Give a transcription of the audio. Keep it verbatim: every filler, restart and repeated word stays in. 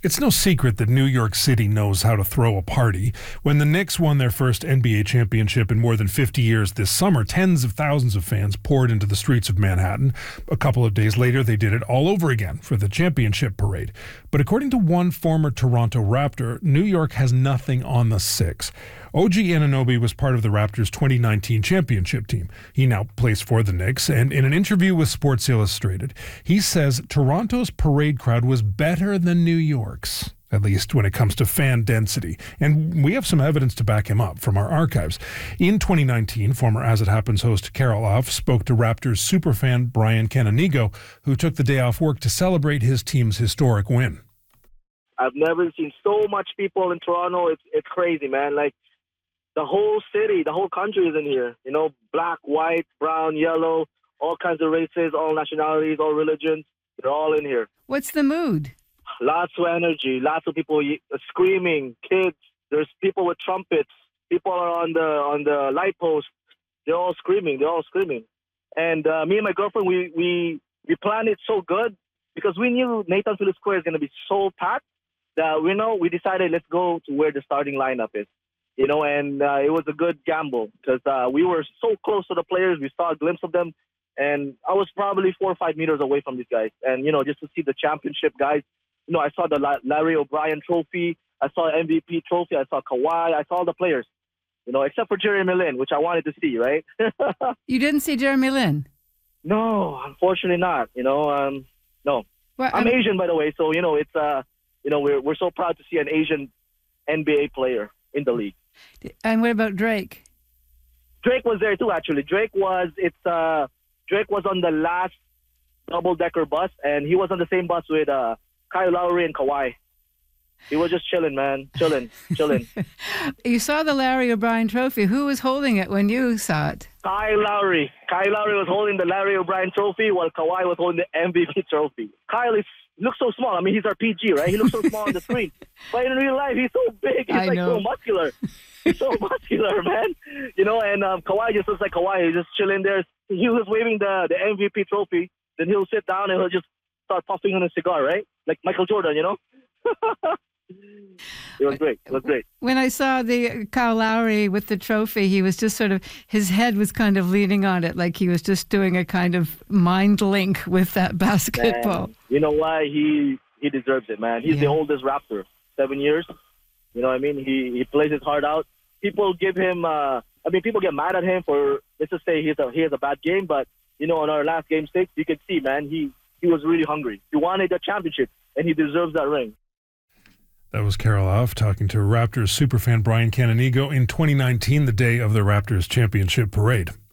It's no secret that New York City knows how to throw a party. When the Knicks won their first N B A championship in more than fifty years this summer, tens of thousands of fans poured into the streets of Manhattan. A couple of days later, they did it all over again for the championship parade. But according to one former Toronto Raptor, New York has nothing on the six. O G Anunoby was part of the Raptors' twenty nineteen championship team. He now plays for the Knicks, and in an interview with Sports Illustrated, he says Toronto's parade crowd was better than New York's, at least when it comes to fan density. And we have some evidence to back him up from our archives. In twenty nineteen, former As It Happens host Carol Off spoke to Raptors superfan Brian Canonigo, who took the day off work to celebrate his team's historic win. I've never seen so much people in Toronto. It's it's crazy, man. Like, the whole city, the whole country is in here. You know, black, white, brown, yellow, all kinds of races, all nationalities, all religions. They're all in here. What's the mood? Lots of energy, lots of people screaming, kids. There's people with trumpets. People are on the on the light post. They're all screaming. They're all screaming. And uh, me and my girlfriend, we, we, we planned it so good because we knew Nathan Phillips Square is going to be so packed that we know we decided let's go to where the starting lineup is. You know, and uh, it was a good gamble because uh, we were so close to the players. We saw a glimpse of them. And I was probably four or five meters away from these guys. And, you know, just to see the championship guys, you know, I saw the La- Larry O'Brien trophy. I saw M V P trophy. I saw Kawhi. I saw all the players, you know, except for Jeremy Lin, which I wanted to see, right? You didn't see Jeremy Lin? No, unfortunately not. You know, um, no. Well, I'm, I'm Asian, by the way. So, you know, it's, uh, you know, we're, we're so proud to see an Asian N B A player in the league. And what about Drake? Drake was there too, actually. Drake was it's uh Drake was on the last double-decker bus, and he was on the same bus with uh Kyle Lowry and Kawhi. He was just chilling, man, chilling, chilling. You saw the Larry O'Brien trophy. Who was holding it when you saw it? Kyle Lowry. Kyle Lowry was holding the Larry O'Brien trophy, while Kawhi was holding the M V P trophy. Kyle is looks so small. I mean, he's our P G, right? He looks so small on the screen. But in real life, he's so big. He's I like know. so muscular. He's so muscular, man. You know, and um, Kawhi just looks like Kawhi. He's just chilling there. He was waving the, the M V P trophy. Then he'll sit down and he'll just start puffing on a cigar, right? Like Michael Jordan, you know? It was great. It was great. When I saw the Kyle Lowry with the trophy, he was just sort of, his head was kind of leaning on it, like he was just doing a kind of mind link with that basketball. Man, you know why? He he deserves it, man. He's Yeah. the oldest Raptor, seven years. You know what I mean? He he plays his heart out. People give him, uh, I mean, people get mad at him for, let's just say he's a, he has a bad game, but, you know, on our last game six, you can see, man, he, he was really hungry. He wanted the championship, and he deserves that ring. That was Carol Off talking to Raptors superfan Brian Canonigo in twenty nineteen, the day of the Raptors championship parade.